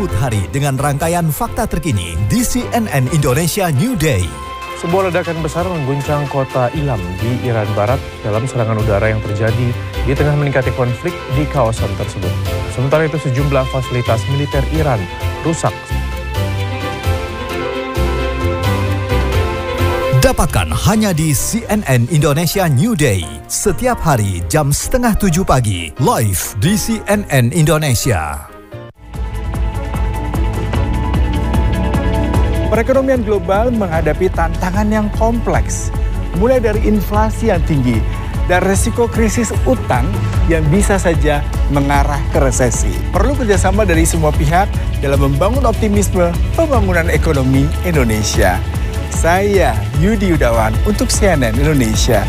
Sambut hari dengan rangkaian fakta terkini di CNN Indonesia New Day. Sebuah ledakan besar mengguncang kota Ilam di Iran Barat dalam serangan udara yang terjadi di tengah meningkatnya konflik di kawasan tersebut. Sementara itu sejumlah fasilitas militer Iran rusak. Dapatkan hanya di CNN Indonesia New Day. Setiap hari jam 6:30 pagi, live di CNN Indonesia. Perekonomian global menghadapi tantangan yang kompleks, mulai dari inflasi yang tinggi dan resiko krisis utang yang bisa saja mengarah ke resesi. Perlu kerjasama dari semua pihak dalam membangun optimisme pembangunan ekonomi Indonesia. Saya Yudi Yudawan untuk CNN Indonesia.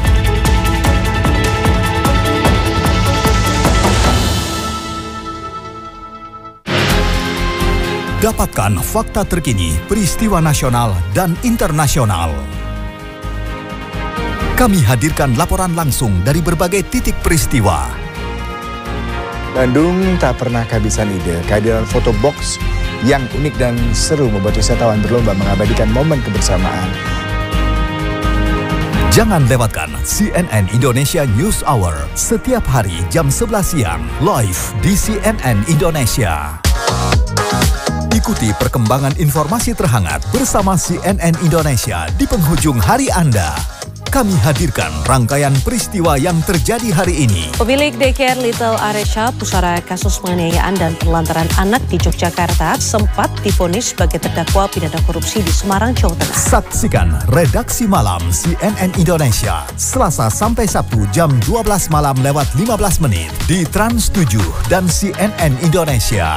Dapatkan fakta terkini, peristiwa nasional dan internasional. Kami hadirkan laporan langsung dari berbagai titik peristiwa. Bandung tak pernah kehabisan ide. Kehadiran foto box yang unik dan seru membuat wisatawan berlomba mengabadikan momen kebersamaan. Jangan lewatkan CNN Indonesia News Hour setiap hari jam 11 siang, live di CNN Indonesia. Ikuti perkembangan informasi terhangat bersama CNN Indonesia di penghujung hari Anda. Kami hadirkan rangkaian peristiwa yang terjadi hari ini. Pemilik daycare Little Aresha, pusara kasus penganiayaan dan penelantaran anak di Yogyakarta, sempat divonis sebagai terdakwa pidana korupsi di Semarang, Jawa Tengah. Saksikan Redaksi Malam CNN Indonesia, Selasa sampai Sabtu jam 12 malam lewat 15 menit di Trans 7 dan CNN Indonesia.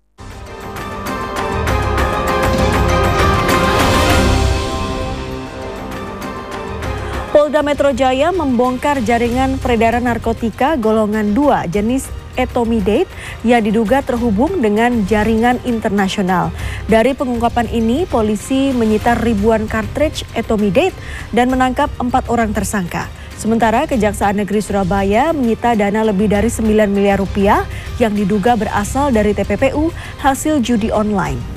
Polda Metro Jaya membongkar jaringan peredaran narkotika golongan 2 jenis etomidate yang diduga terhubung dengan jaringan internasional. Dari pengungkapan ini, polisi menyita ribuan kartridge etomidate dan menangkap 4 orang tersangka. Sementara Kejaksaan Negeri Surabaya menyita dana lebih dari 9 miliar rupiah yang diduga berasal dari TPPU hasil judi online.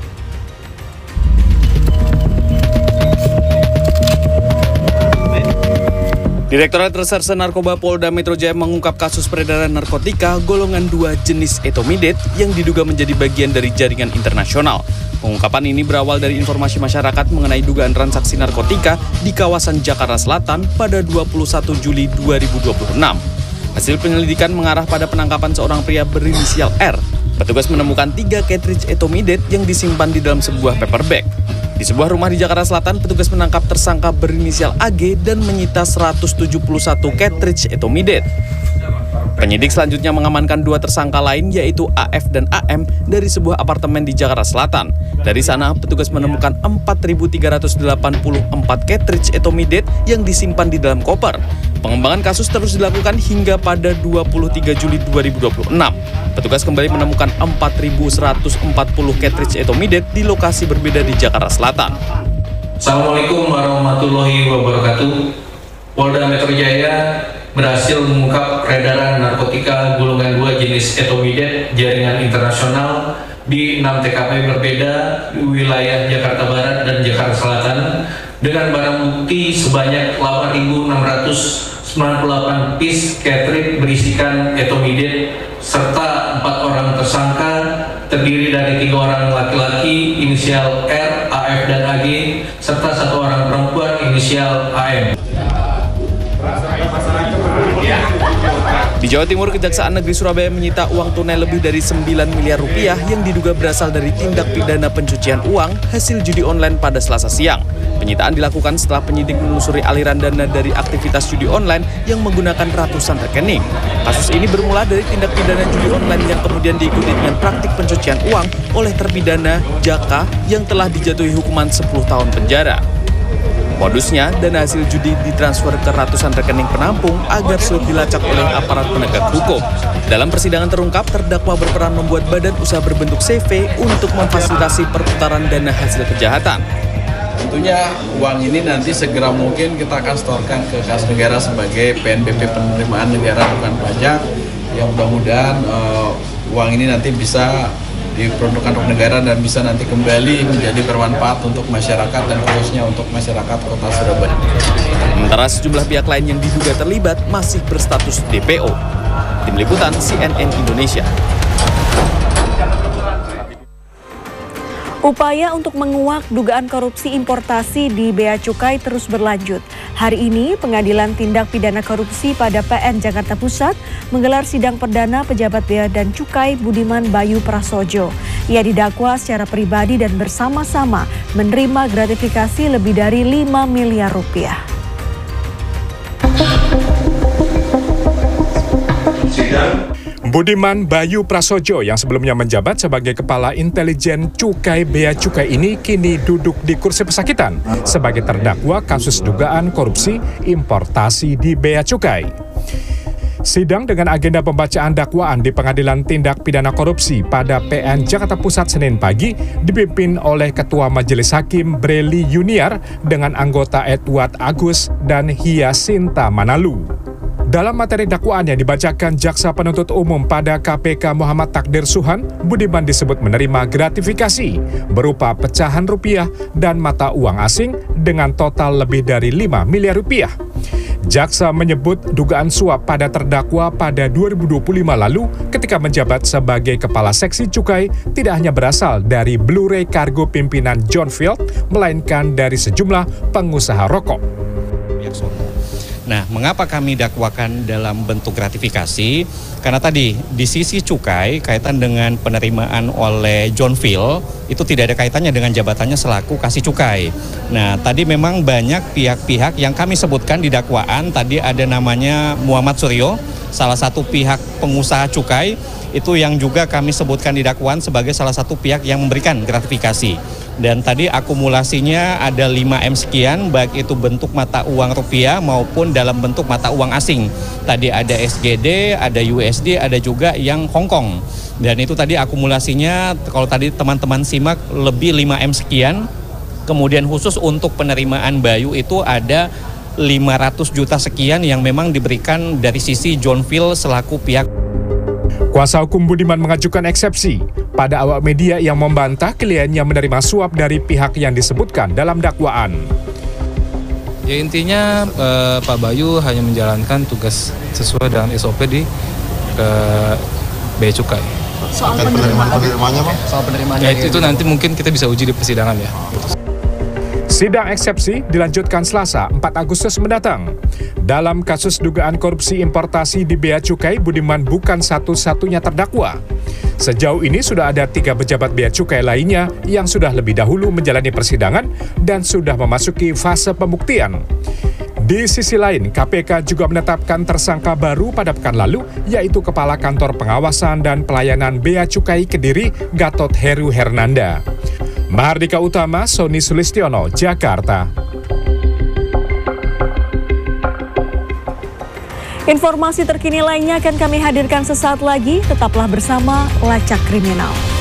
Direktorat Reserse Narkoba Polda Metro Jaya mengungkap kasus peredaran narkotika golongan 2 jenis etomidate yang diduga menjadi bagian dari jaringan internasional. Pengungkapan ini berawal dari informasi masyarakat mengenai dugaan transaksi narkotika di kawasan Jakarta Selatan pada 21 Juli 2026. Hasil penyelidikan mengarah pada penangkapan seorang pria berinisial R. Petugas menemukan 3 cartridge etomidate yang disimpan di dalam sebuah paper bag. Di sebuah rumah di Jakarta Selatan, petugas menangkap tersangka berinisial AG dan menyita 171 cartridge etomidate. Penyidik selanjutnya mengamankan 2 tersangka lain yaitu AF dan AM dari sebuah apartemen di Jakarta Selatan. Dari sana, petugas menemukan 4.384 cartridge etomidate yang disimpan di dalam koper. Pengembangan kasus terus dilakukan hingga pada 23 Juli 2026. Petugas kembali menemukan 4.140 cartridge etomidate di lokasi berbeda di Jakarta Selatan. Assalamualaikum warahmatullahi wabarakatuh. Polda Metro Jaya berhasil mengungkap peredaran narkotika golongan 2 jenis etomidate jaringan internasional di 6 TKP berbeda di wilayah Jakarta Barat dan Jakarta Selatan dengan barang bukti sebanyak 8.698 piece cartridge berisikan etomidate serta 4 orang tersangka terdiri dari 3 orang laki-laki inisial R, AF, dan AG serta 1 orang perempuan inisial AM. Di Jawa Timur, Kejaksaan Negeri Surabaya menyita uang tunai lebih dari 9 miliar rupiah yang diduga berasal dari tindak pidana pencucian uang hasil judi online pada Selasa siang. Penyitaan dilakukan setelah penyidik menelusuri aliran dana dari aktivitas judi online yang menggunakan ratusan rekening. Kasus ini bermula dari tindak pidana judi online yang kemudian diikuti dengan praktik pencucian uang oleh terpidana Jaka yang telah dijatuhi hukuman 10 tahun penjara. Modusnya, dana hasil judi ditransfer ke ratusan rekening penampung agar sulit dilacak oleh aparat penegak hukum. Dalam persidangan terungkap, terdakwa berperan membuat badan usaha berbentuk CV untuk memfasilitasi perputaran dana hasil kejahatan. Tentunya uang ini nanti segera mungkin kita akan setorkan ke kas negara sebagai PNBP penerimaan negara bukan pajak. Yang mudah-mudahan uang ini nanti bisa diperuntukkan untuk negara dan bisa nanti kembali menjadi bermanfaat untuk masyarakat dan khususnya untuk masyarakat Kota Surabaya. Sementara sejumlah pihak lain yang diduga terlibat masih berstatus DPO. Tim Liputan CNN Indonesia. Upaya untuk menguak dugaan korupsi importasi di Bea Cukai terus berlanjut. Hari ini, Pengadilan Tindak Pidana Korupsi pada PN Jakarta Pusat menggelar sidang perdana pejabat Bea dan Cukai Budiman Bayu Prasojo. Ia didakwa secara pribadi dan bersama-sama menerima gratifikasi lebih dari 5 miliar rupiah. Budiman Bayu Prasojo yang sebelumnya menjabat sebagai Kepala Intelijen Cukai Bea Cukai ini kini duduk di kursi pesakitan sebagai terdakwa kasus dugaan korupsi importasi di Bea Cukai. Sidang dengan agenda pembacaan dakwaan di Pengadilan Tindak Pidana Korupsi pada PN Jakarta Pusat Senin pagi dipimpin oleh Ketua Majelis Hakim Breli Yuniar dengan anggota Edward Agus dan Hyasinta Manalu. Dalam materi dakwaan yang dibacakan Jaksa Penuntut Umum pada KPK Muhammad Takdir Suhan, Budiman disebut menerima gratifikasi berupa pecahan rupiah dan mata uang asing dengan total lebih dari 5 miliar rupiah. Jaksa menyebut dugaan suap pada terdakwa pada 2025 lalu ketika menjabat sebagai Kepala Seksi Cukai tidak hanya berasal dari Blu-ray kargo pimpinan John Field, melainkan dari sejumlah pengusaha rokok. Nah, mengapa kami dakwakan dalam bentuk gratifikasi? Karena tadi di sisi cukai kaitan dengan penerimaan oleh John Field itu tidak ada kaitannya dengan jabatannya selaku kasih cukai. Nah, tadi memang banyak pihak-pihak yang kami sebutkan di dakwaan. Tadi ada namanya Muhammad Suryo, salah satu pihak pengusaha cukai, itu yang juga kami sebutkan di dakwaan sebagai salah satu pihak yang memberikan gratifikasi. Dan tadi akumulasinya ada 5M sekian, baik itu bentuk mata uang rupiah maupun dalam bentuk mata uang asing. Tadi ada SGD, ada USD, ada juga yang Hong Kong. Dan itu tadi akumulasinya, kalau tadi teman-teman simak, lebih 5M sekian. Kemudian khusus untuk penerimaan Bayu itu ada 500 juta sekian yang memang diberikan dari sisi John Field selaku pihak. Kuasa hukum Budiman mengajukan eksepsi pada awak media yang membantah kliennya menerima suap dari pihak yang disebutkan dalam dakwaan. Ya intinya Pak Bayu hanya menjalankan tugas sesuai dengan SOP di Bea Cukai. Soal penerimaannya, Bang? Soal penerimaannya. Ya itu nanti mungkin kita bisa uji di persidangan ya. Sidang eksepsi dilanjutkan Selasa 4 Agustus mendatang. Dalam kasus dugaan korupsi importasi di Bea Cukai, Budiman bukan satu-satunya terdakwa. Sejauh ini sudah ada 3 pejabat Bea Cukai lainnya yang sudah lebih dahulu menjalani persidangan dan sudah memasuki fase pembuktian. Di sisi lain, KPK juga menetapkan tersangka baru pada pekan lalu, yaitu Kepala Kantor Pengawasan dan Pelayanan Bea Cukai Kediri, Gatot Heru Hernanda. Mahardika Utama, Sony Sulistiono, Jakarta. Informasi terkini lainnya akan kami hadirkan sesaat lagi. Tetaplah bersama Lacak Kriminal.